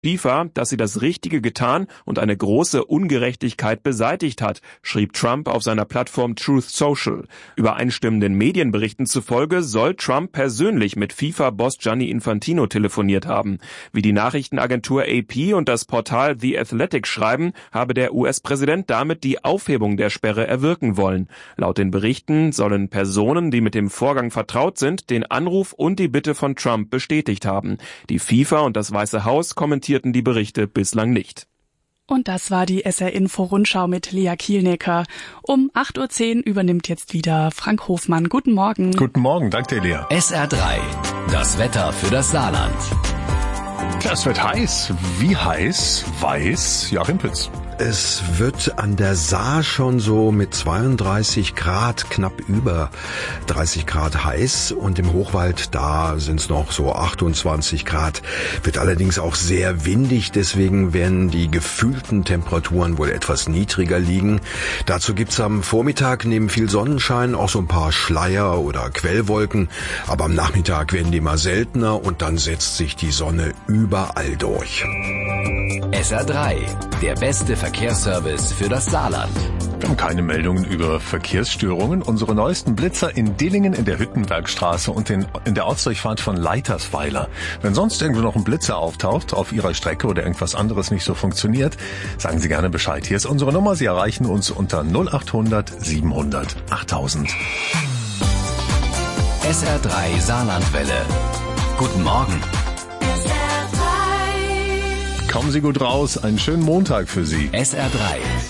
FIFA, dass sie das Richtige getan und eine große Ungerechtigkeit beseitigt hat, schrieb Trump auf seiner Plattform Truth Social. Übereinstimmenden Medienberichten zufolge soll Trump persönlich mit FIFA-Boss Gianni Infantino telefoniert haben. Wie die Nachrichtenagentur AP und das Portal The Athletic schreiben, habe der US-Präsident damit die Aufhebung der Sperre erwirken wollen. Laut den Berichten sollen Personen, die mit dem Vorgang vertraut sind, den Anruf und die Bitte von Trump bestätigt haben. Die FIFA und das Weiße Haus kommentierten die Berichte bislang nicht. Und das war die SR-Info-Rundschau mit Lea Kielnecker. Um 8.10 Uhr übernimmt jetzt wieder Frank Hofmann. Guten Morgen. Guten Morgen, danke dir, Lea. SR3, das Wetter für das Saarland. Ja, es wird heiß. Wie heiß? Weiß Joachim Pütz. Es wird an der Saar schon so mit 32 Grad, knapp über 30 Grad heiß und im Hochwald, da sind es noch so 28 Grad. Wird allerdings auch sehr windig, deswegen werden die gefühlten Temperaturen wohl etwas niedriger liegen. Dazu gibt's am Vormittag neben viel Sonnenschein auch so ein paar Schleier oder Quellwolken, aber am Nachmittag werden die mal seltener und dann setzt sich die Sonne überall durch. SR3, der beste Verkehrsservice für das Saarland. Wir haben keine Meldungen über Verkehrsstörungen. Unsere neuesten Blitzer in Dillingen in der Hüttenbergstraße und in der Ortsdurchfahrt von Leitersweiler. Wenn sonst irgendwo noch ein Blitzer auftaucht auf Ihrer Strecke oder irgendwas anderes nicht so funktioniert, sagen Sie gerne Bescheid. Hier ist unsere Nummer. Sie erreichen uns unter 0800 700 8000. SR3 Saarlandwelle. Guten Morgen. Kommen Sie gut raus. Einen schönen Montag für Sie. SR3.